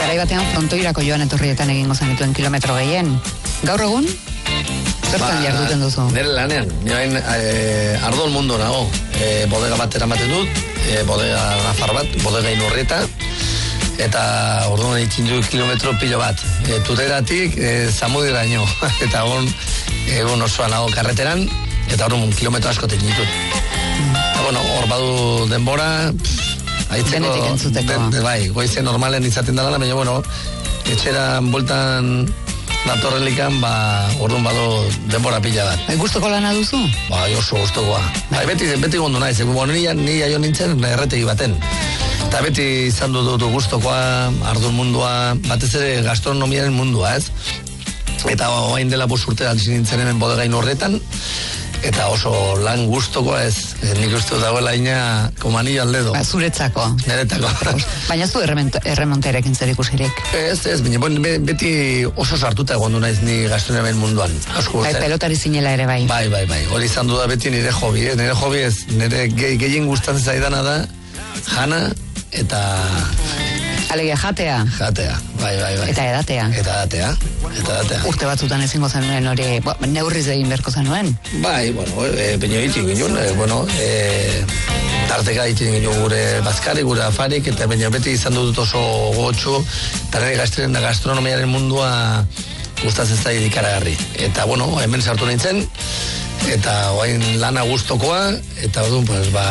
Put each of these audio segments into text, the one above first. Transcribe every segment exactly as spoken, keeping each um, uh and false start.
garai batean frontoirako joan etorrietan egingo zenituen kilometro gehien. Gaur egun, zertan jarduten duzu? Nire lanean, nire eh, Ardol Mundo nago. Eh, bodega bat eramaten dut, eh, bodega nafar bat, bodega Inurrieta, eta orduan eitzin du kilometro pilo bat. E, Tuteratik e, Zamudiraino, eta egon, egon osoan nago karreteran, eta orduan kilometro asko tekin ditut. Mm. Eta bueno, hor badu denbora, aitzeko... Benetik entzuteko. Ben, bai, goizen normalen izaten dara, baina bueno, etxeran bultan datorrelikan, ba, orduan badu denbora pila bat. Bai, gustoko lana duzu? Bai, oso gustokoa. Bai, beti, beti gondo naiz, bueno, ni, ni aio nintzen erretegi baten. Eta beti izan dut gustokoa, Ardol Mundua, batez ere gastronomiaren mundua, ez? Eta orain dela bost urte hasi nintzen hemen bodega Inurrietan, eta oso lan gustokoa, ez? Nik uste dut dagoela ina komanillo al dedo. Ba, zuretzako. Niretako. Baina zu erremonterekin zer ikusirik? Ez, ez, baina beti oso sartuta egon du naiz ni gastronomiaren munduan. Asko bai, pelotari zinela ere bai. Bai, bai, bai. Hori izan du da beti nire hobi, eh? Nire hobi ez, nire gehien gustatzen zaidana da, jana, eta... Alegia jatea. Jatea, bai, bai, bai. Eta edatea. Eta edatea, eta edatea. Urte batzutan ezingo zenuen hori, bo, neurriz egin berko zenuen? Bai, bueno, e, baina hitik ginen, e, bueno, e, tarteka hitik ginen gure bazkari, gure afarik, eta baina beti izan dut oso gotxu, eta nire gaztren da gastronomiaren mundua gustatzen zait ikaragarri. Eta, bueno, hemen sartu nintzen, eta oain lana gustokoa, eta odun, pues, ba...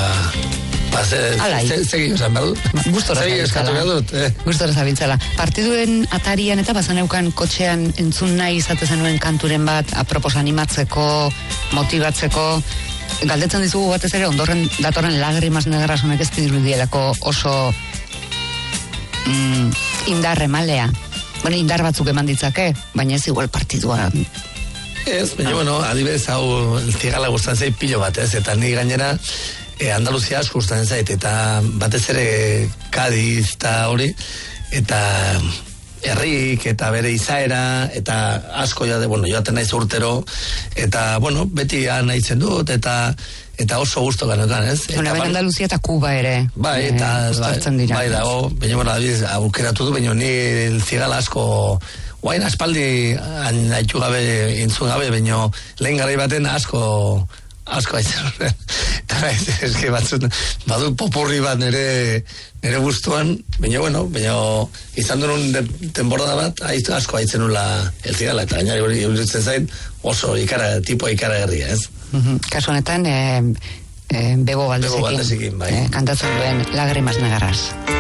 Segi esan behar dut. Gustora zabiltzala. Gustora zabiltzala. Partiduen atarian eta bazaneukan kotxean entzun nahi izate zenuen kanturen bat, apropos animatzeko, motibatzeko, galdetzen dizugu batez ere, ondorren datorren Lagrimas Negras honek ez dirudielako oso mm, indar emalea. Bueno, indar batzuk eman ditzake, baina ez igual partidua. Ez, baina, bueno, adibidez hau zigala gustan zei pilo bat, ez, eta ni gainera E, Andaluzia asko gustatzen zait, eta batez ere Kadiz eta hori, eta herrik, eta bere izaera, eta asko ja de, bueno, joaten naiz urtero, eta, bueno, beti nahitzen dut, eta eta oso gusto ganokan, ez? Una ben Andaluzia eta Kuba ere. Bai, eta gustatzen dira. Bai dago, baina, bueno, adibidez, aukeratu du, baina ni zigala asko guain aspaldi nahitu gabe, intzun gabe, baina lehen garai baten asko asko aizen. Ez que batzut, badu popurri bat nire nire gustuan, baina bueno, baina izan duen temporada bat, aizu asko aitzen nula elzigala, eta gainari hori uritzen zain oso ikara, tipo ikara herria, ez? Uh-huh. Kasu honetan, eh, eh, Bebo Baldesekin, Bebo Baldesekin, bai. Eh, kantatzen duen Lagrimas Negras.